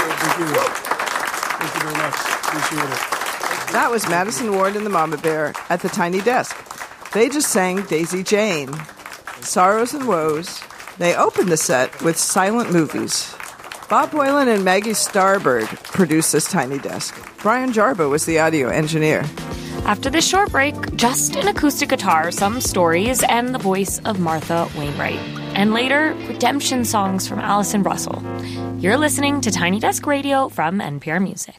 Thank you. Thank you very much. Appreciate it. That was Madison Ward and the Mama Bear at the Tiny Desk. They just sang Daisy Jane, Sorrows and Woes. They opened the set with Silent Movies. Bob Boylan and Maggie Starbird produced this Tiny Desk. Brian Jarbo was the audio engineer. After this short break, just an acoustic guitar, some stories, and the voice of Martha Wainwright. And later, redemption songs from Allison Russell. You're listening to Tiny Desk Radio from NPR Music.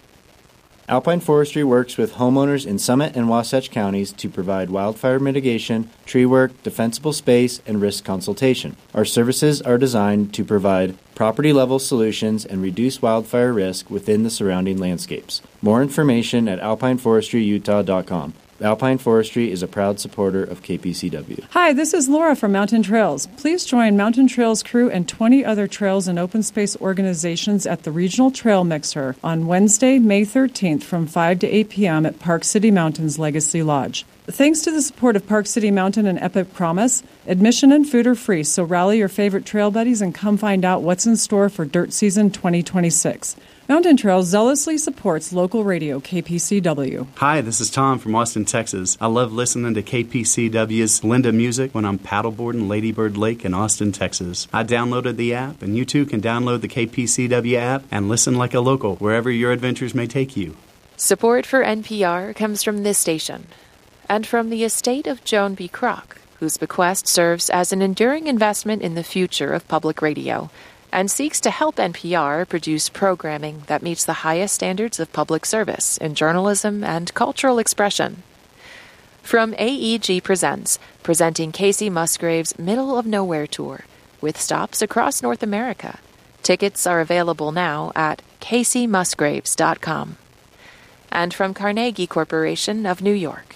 Alpine Forestry works with homeowners in Summit and Wasatch counties to provide wildfire mitigation, tree work, defensible space, and risk consultation. Our services are designed to provide property-level solutions and reduce wildfire risk within the surrounding landscapes. More information at alpineforestryutah.com. Alpine Forestry is a proud supporter of KPCW. Hi, this is Laura from Mountain Trails. Please join Mountain Trails crew and 20 other trails and open space organizations at the Regional Trail Mixer on Wednesday, May 13th from 5 to 8 p.m. at Park City Mountain's Legacy Lodge. Thanks to the support of Park City Mountain and Epic Promise, admission and food are free, so rally your favorite trail buddies and come find out what's in store for Dirt Season 2026. Mountain Trails zealously supports local radio KPCW. Hi, this is Tom from Austin, Texas. I love listening to KPCW's Linda Music when I'm paddleboarding Ladybird Lake in Austin, Texas. I downloaded the app, and you too can download the KPCW app and listen like a local wherever your adventures may take you. Support for NPR comes from this station and from the estate of Joan B. Kroc, whose bequest serves as an enduring investment in the future of public radio and seeks to help NPR produce programming that meets the highest standards of public service in journalism and cultural expression. From AEG Presents, presenting Casey Musgrave's Middle of Nowhere Tour, with stops across North America. Tickets are available now at CaseyMusgraves.com. And from Carnegie Corporation of New York.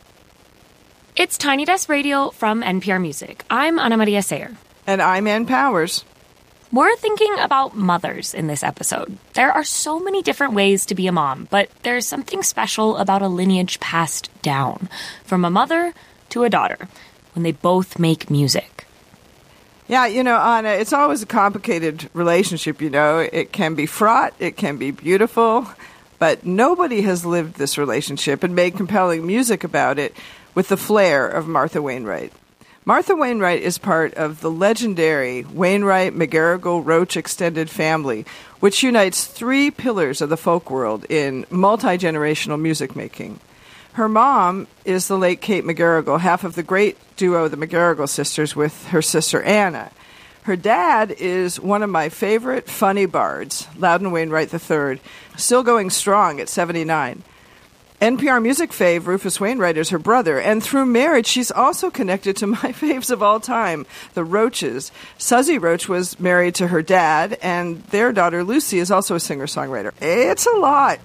It's Tiny Desk Radio from NPR Music. I'm Ana Maria Sayer. And I'm Ann Powers. We're thinking about mothers in this episode. There are so many different ways to be a mom, but there's something special about a lineage passed down from a mother to a daughter when they both make music. Yeah, Anna, it's always a complicated relationship, It can be fraught, it can be beautiful, but nobody has lived this relationship and made compelling music about it with the flair of Martha Wainwright. Martha Wainwright is part of the legendary Wainwright McGarrigle Roach extended family, which unites three pillars of the folk world in multi-generational music making. Her mom is the late Kate McGarrigle, half of the great duo the McGarrigle sisters with her sister Anna. Her dad is one of my favorite funny bards, Loudon Wainwright III, still going strong at 79. NPR Music fave Rufus Wainwright is her brother, and through marriage, she's also connected to my faves of all time, the Roaches. Suzy Roach was married to her dad, and their daughter Lucy is also a singer-songwriter. It's a lot.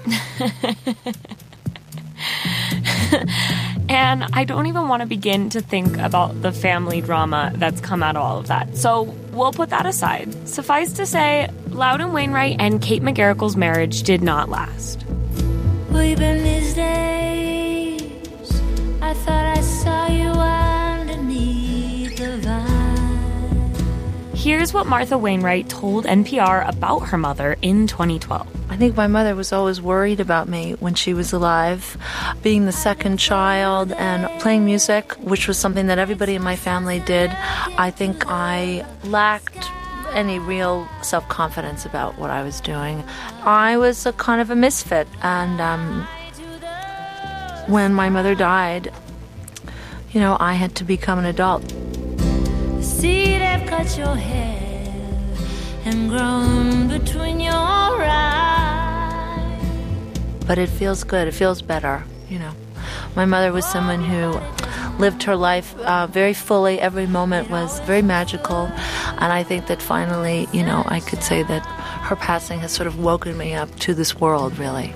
And I don't even want to begin to think about the family drama that's come out of all of that. So we'll put that aside. Suffice to say, Loudon Wainwright and Kate McGarrigle's marriage did not last. Weeping these days, I thought I saw you underneath the vine. Here's what Martha Wainwright told NPR about her mother in 2012. I think my mother was always worried about me when she was alive. Being the second child and playing music, which was something that everybody in my family did, I think I lacked any real self-confidence about what I was doing. I was a kind of a misfit, and when my mother died, I had to become an adult. See, they've cut your hair and grown between your eyes. But it feels good. It feels better, My mother was someone who lived her life very fully. Every moment was very magical. And I think that finally, I could say that her passing has sort of woken me up to this world, really.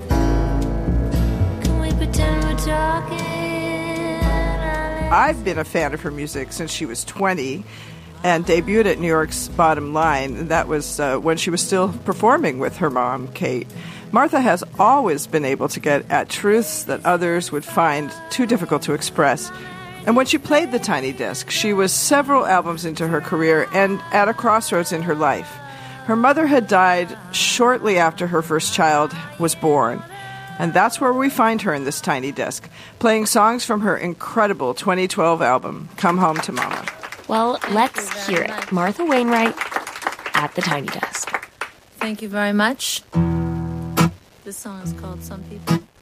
Can we pretend we're talking? I've been a fan of her music since she was 20 and debuted at New York's Bottom Line. That was when she was still performing with her mom, Kate. Martha has always been able to get at truths that others would find too difficult to express. And when she played the Tiny Desk, she was several albums into her career and at a crossroads in her life. Her mother had died shortly after her first child was born, and that's where we find her in this tiny desk, playing songs from her incredible 2012 album, Come Home to Mama. Well, let's hear it. Martha Wainwright at the Tiny Desk. Thank you very much. This song is called Some People.